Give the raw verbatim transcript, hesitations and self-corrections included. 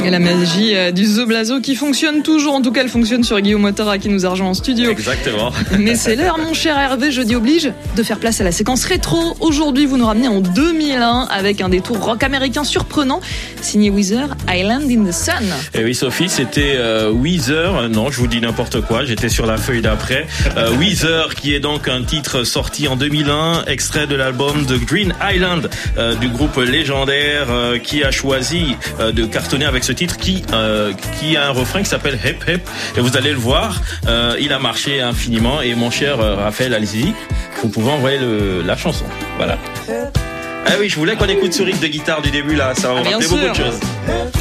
Et la magie euh, du Zo Blazo qui fonctionne toujours. En tout cas, elle fonctionne sur Guillaume Ouattara qui nous a rejoint en studio. Exactement. Mais c'est l'heure, mon cher Hervé, jeudi oblige, de faire place à la séquence rétro. Aujourd'hui, vous nous ramenez en deux mille un avec un détour rock américain surprenant, signé Weezer, Island in the Sun. Et oui, Sophie, c'était euh, Weezer. Non, je vous dis n'importe quoi. J'étais sur la feuille d'après. Euh, Weezer, qui est donc un titre sorti en deux mille un, extrait de l'album The Green Island euh, du groupe légendaire euh, qui a choisi euh, de cartonner avec ce titre qui euh, qui a un refrain qui s'appelle Hep Hep. Et vous allez le voir, euh, il a marché infiniment. Et mon cher euh, Raphaël, allez-y, vous pouvez envoyer le, la chanson. Voilà. Ah oui, je voulais qu'on écoute ce riff de guitare du début là. Ça va Ah, rappeler beaucoup de choses.